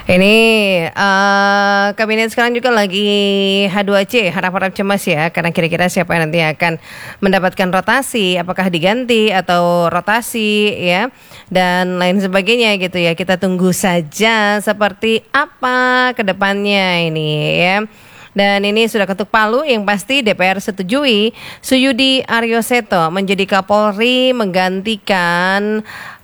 Ini kabinet sekarang juga lagi H2C, harap-harap cemas ya, karena kira-kira siapa yang nanti akan mendapatkan rotasi, apakah diganti atau rotasi ya, dan lain sebagainya gitu ya. Kita tunggu saja seperti apa ke depannya ini ya. Dan ini sudah ketuk palu, yang pasti DPR setujui Suyudi Aryoseto menjadi Kapolri menggantikan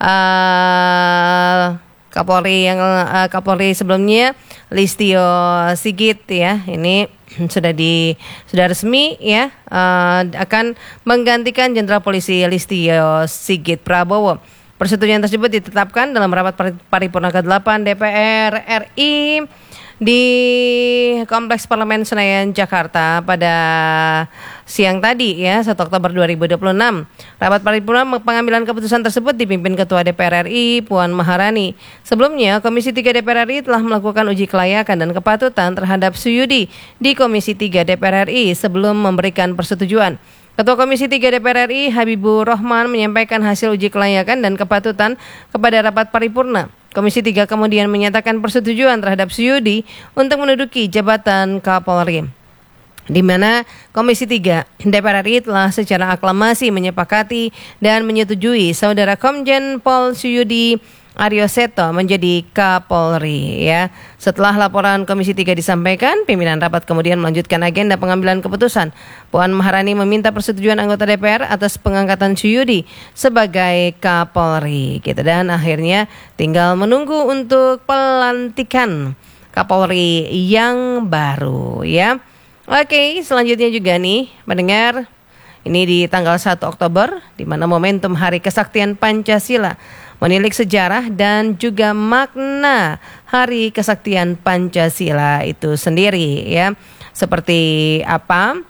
Kapolri sebelumnya Listio Sigit ya. Ini sudah resmi ya, akan menggantikan Jenderal Polisi Listio Sigit Prabowo. Persetujuan tersebut ditetapkan dalam rapat paripurna ke-8 DPR RI di Kompleks Parlemen Senayan, Jakarta pada siang tadi ya, 1 Oktober 2026. Rapat paripurna pengambilan keputusan tersebut dipimpin Ketua DPR RI Puan Maharani. Sebelumnya, Komisi 3 DPR RI telah melakukan uji kelayakan dan kepatutan terhadap Suyudi di Komisi 3 DPR RI sebelum memberikan persetujuan. Ketua Komisi 3 DPR RI Habibur Rahman menyampaikan hasil uji kelayakan dan kepatutan kepada rapat paripurna. Komisi 3 kemudian menyatakan persetujuan terhadap Suyudi untuk menduduki jabatan Kapolri, di mana Komisi 3 DPR RI telah secara aklamasi menyepakati dan menyetujui Saudara Komjen Pol Suyudi Aryoseto menjadi Kapolri ya. Setelah laporan Komisi 3 disampaikan, pimpinan rapat kemudian melanjutkan agenda pengambilan keputusan. Puan Maharani meminta persetujuan anggota DPR atas pengangkatan Suyudi sebagai Kapolri gitu, dan akhirnya tinggal menunggu untuk pelantikan Kapolri yang baru ya. Oke, selanjutnya juga nih mendengar, ini di tanggal 1 Oktober di mana momentum Hari Kesaktian Pancasila menilik sejarah dan juga makna Hari Kesaktian Pancasila itu sendiri ya. Seperti apa?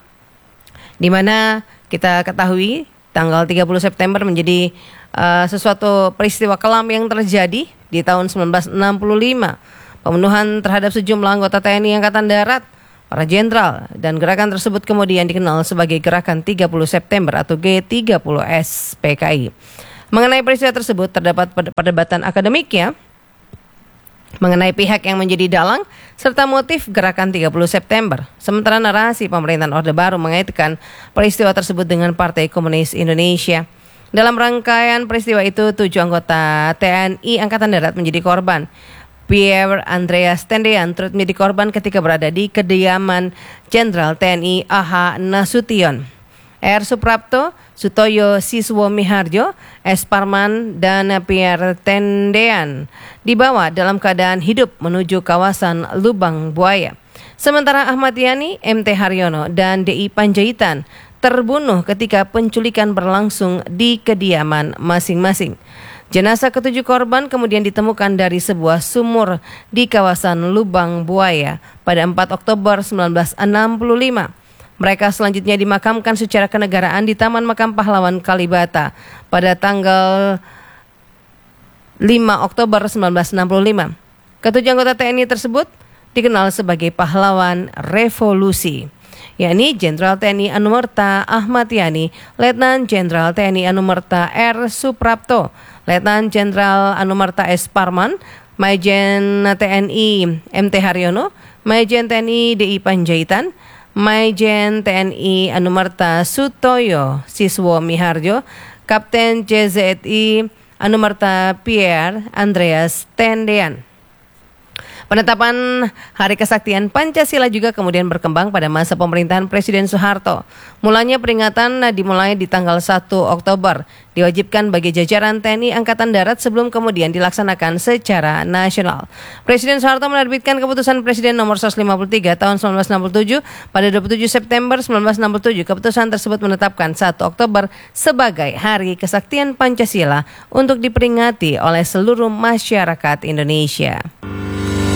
Di mana kita ketahui tanggal 30 September menjadi sesuatu peristiwa kelam yang terjadi di tahun 1965. Pembunuhan terhadap sejumlah anggota TNI Angkatan Darat, para jenderal, dan gerakan tersebut kemudian dikenal sebagai Gerakan 30 September atau G30S PKI. Mengenai peristiwa tersebut terdapat perdebatan akademik ya, mengenai pihak yang menjadi dalang serta motif Gerakan 30 September. Sementara narasi pemerintahan Orde Baru mengaitkan peristiwa tersebut dengan Partai Komunis Indonesia. Dalam rangkaian peristiwa itu, 7 anggota TNI Angkatan Darat menjadi korban. Pierre Andreas Tendean turut menjadi korban ketika berada di kediaman Jenderal TNI AH Nasution. R. Suprapto, Sutoyo Siswo Miharjo, S. Parman, dan Pierre Tendean dibawa dalam keadaan hidup menuju kawasan Lubang Buaya. Sementara Ahmad Yani, MT Haryono, dan DI Panjaitan terbunuh ketika penculikan berlangsung di kediaman masing-masing. Jenazah ketujuh korban kemudian ditemukan dari sebuah sumur di kawasan Lubang Buaya pada 4 Oktober 1965. Mereka selanjutnya dimakamkan secara kenegaraan di Taman Makam Pahlawan Kalibata pada tanggal 5 Oktober 1965. Ketujuh anggota TNI tersebut dikenal sebagai pahlawan revolusi, yakni Jenderal TNI Anumerta Ahmad Yani, Letnan Jenderal TNI Anumerta R. Suprapto, Letnan Jenderal Anumerta S. Parman, Majen TNI MT Haryono, Majen TNI DI Panjaitan, Majen TNI Anumerta Sutoyo Siswo Miharjo, Kapten JZI Anumerta Pierre Andreas Tendean. Penetapan Hari Kesaktian Pancasila juga kemudian berkembang pada masa pemerintahan Presiden Soeharto. Mulanya peringatan dimulai di tanggal 1 Oktober. Diwajibkan bagi jajaran TNI Angkatan Darat sebelum kemudian dilaksanakan secara nasional. Presiden Soeharto menerbitkan keputusan Presiden nomor 153 tahun 1967 pada 27 September 1967. Keputusan tersebut menetapkan 1 Oktober sebagai Hari Kesaktian Pancasila untuk diperingati oleh seluruh masyarakat Indonesia.